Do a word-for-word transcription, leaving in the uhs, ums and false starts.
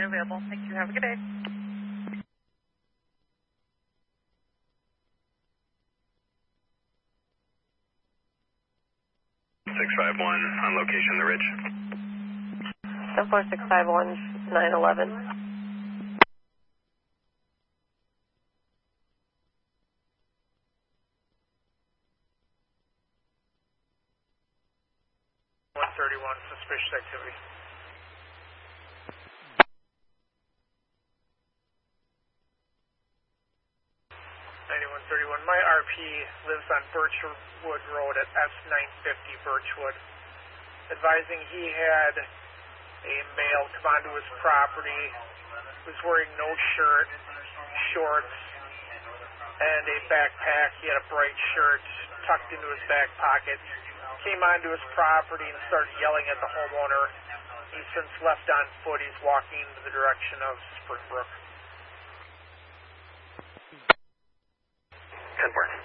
available. Thank you. Have a good day. six five one on location, The Ridge. seven four six five one, nine eleven. one thirty-one, suspicious activity. ninety-one thirty-one, my R P lives on Birchwood Road at S nine fifty Birchwood. Advising he had a male come onto his property, was wearing no shirt, shorts, and a backpack. He had a bright shirt tucked into his back pocket. Came onto his property and started yelling at the homeowner. He's since left on foot. He's walking in the direction of Springbrook. ten four.